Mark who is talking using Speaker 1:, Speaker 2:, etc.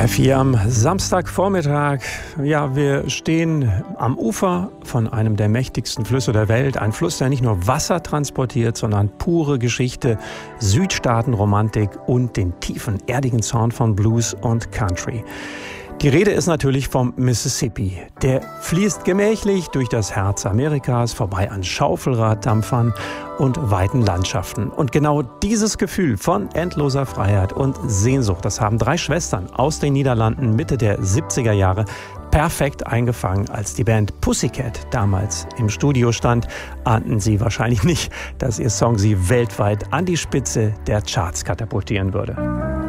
Speaker 1: SRF4 am Samstagvormittag. Ja, wir stehen am Ufer von einem der mächtigsten Flüsse der Welt. Ein Fluss, der nicht nur Wasser transportiert, sondern pure Geschichte, Südstaatenromantik und den tiefen, erdigen Sound von Blues und Country. Die Rede ist natürlich vom Mississippi. Der fließt gemächlich durch das Herz Amerikas, vorbei an Schaufelraddampfern und weiten Landschaften. Und genau dieses Gefühl von endloser Freiheit und Sehnsucht, das haben 3 Schwestern aus den Niederlanden Mitte der 70er Jahre perfekt eingefangen. Als die Band Pussycat damals im Studio stand, ahnten sie wahrscheinlich nicht, dass ihr Song sie weltweit an die Spitze der Charts katapultieren würde.